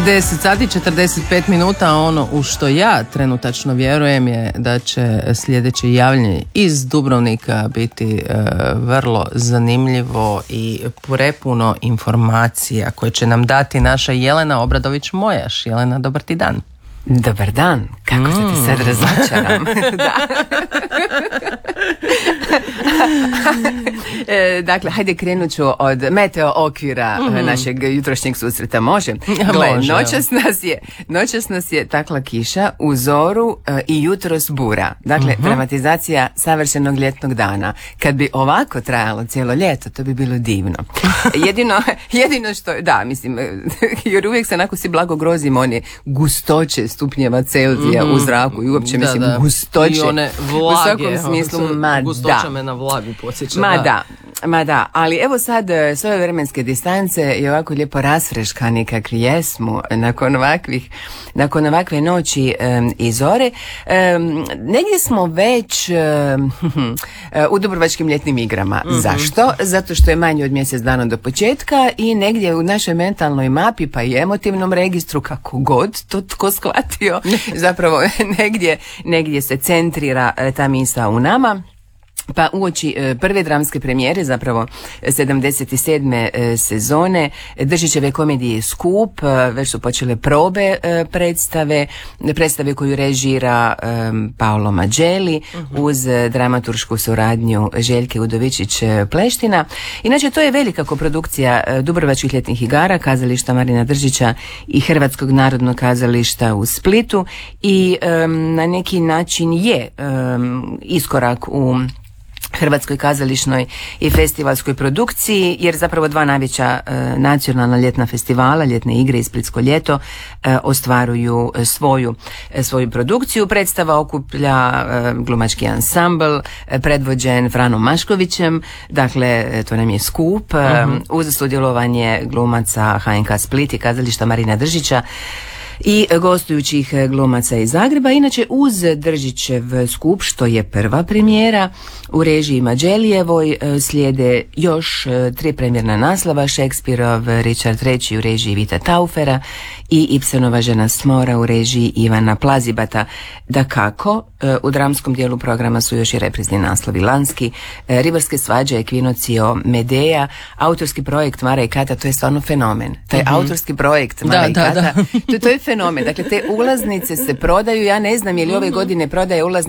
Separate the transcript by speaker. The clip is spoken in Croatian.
Speaker 1: 10 sati 45 minuta, a ono u što ja trenutačno vjerujem je da će sljedeće javljanje iz Dubrovnika biti vrlo zanimljivo i prepuno informacija koje će nam dati naša Jelena Obradović-Mojaš. Jelena, dobar ti dan.
Speaker 2: Dobar dan, kako se ti sad razočaram. Dakle, hajde krenut ću od meteo okvira našeg jutrošnjeg susreta. Može? Gle, noćas nas je takla kiša, u zoru i jutros bura. Dakle, dramatizacija savršenog ljetnog dana. Kad bi ovako trajalo cijelo ljeto, to bi bilo divno. Jedino što, da, mislim, jer uvijek se onako si blago grozimo one gustoće stupnjeva Celzija u zraku i uopće gustoće.
Speaker 1: I one vlage.
Speaker 2: U svakom smislu,
Speaker 1: gustoća me na vlagu podsjeća.
Speaker 2: Ma da, ali evo sad s ove vremenske distance i ovako lijepo rasfreškani kakvi jesmo nakon ovakve noći i zore, negdje smo već u Dubrovačkim ljetnim igrama. Zašto? Zato što je manje od mjesec dana do početka i negdje u našoj mentalnoj mapi pa i emotivnom registru, kako god to tko shvatio, zapravo negdje se centrira ta misao u nama. Pa uoči prve dramske premijere, zapravo 77. sezone Držićeve komedije Skup, već su počele probe predstave koju režira Paolo Maggielli uz dramaturšku suradnju Željke Udovičić-Pleština. Inače, to je velika koprodukcija Dubrovačkih ljetnih igara, kazališta Marina Držića i Hrvatskog narodnog kazališta u Splitu i na neki način je iskorak u hrvatskoj kazališnoj i festivalskoj produkciji, jer zapravo dva najveća nacionalna ljetna festivala, ljetne igre i Splitsko ljeto, ostvaruju svoju produkciju. Predstava okuplja glumački ansambl predvođen Franom Maškovićem, dakle to nam je Skup, uz sudjelovanje glumaca HNK Split i kazališta Marina Držića i gostujućih glumaca iz Zagreba. Inače, uz Držićev Skup, što je prva premijera u režiji Maggiellijevoj, slijede još 3 premijerna naslova: Šekspirov Richard III u režiji Vita Taufera i Ibsenova Žena s mora u režiji Ivana Plazibata. Dakako, u dramskom dijelu programa su još i reprizni naslovi Lanski, Ribarske svađe, Ekvinocio, Medea, autorski projekt Mara i Kata. To je stvarno fenomen. Taj autorski projekt Mara i Kata, to je fenomen. Dakle, te ulaznice se prodaju, ja ne znam je li ove godine prodaje ulaznice